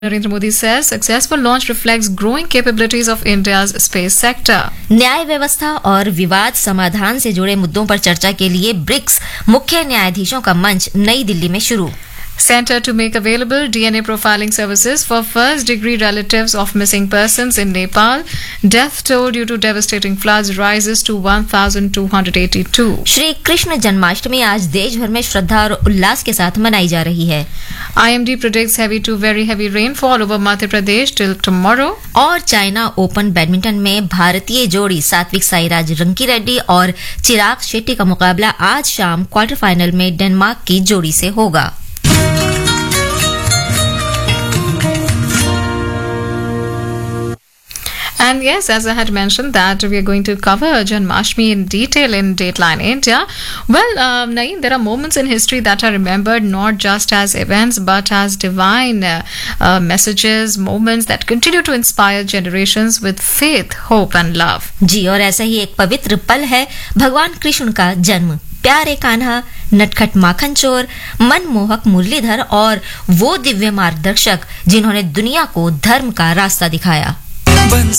Narendra Modi says successful launch reflects growing capabilities of India's space sector. न्याय व्यवस्था और विवाद समाधान से जुड़े मुद्दों पर चर्चा के लिए ब्रिक्स मुख्य न्यायाधीशों का मंच नई दिल्ली में शुरू. Center to make available DNA profiling services for first-degree relatives of missing persons in Nepal. Death toll due to devastating floods rises to 1,282. Shri Krishna Janmashtami आज देश भर में श्रद्धा और उल्लास के साथ मनाई जा रही है. IMD predicts heavy to very heavy rainfall over Madhya Pradesh till tomorrow. और चाइना ओपन बैडमिंटन में भारतीय जोड़ी सात्विक साईराज रंकी रेड्डी और चिराग शेट्टी का मुकाबला आज शाम क्वार्टर फाइनल में डेनमार्क की जोड़ी से होगा. And yes, as I had mentioned that we are going to cover Janmashtami in detail in Dateline India. Well, Naeem, there are moments in history that are remembered not just as events but as divine messages, moments that continue to inspire generations with faith, hope and love. जी, और ऐसा ही एक पवित्र पल है भगवान कृष्ण का जन्म. प्यारे कान्हा, नटखट माखन चोर, मनमोहक मुरलीधर और वो दिव्य मार्गदर्शक जिन्होंने दुनिया को धर्म का रास्ता दिखाया. बंसी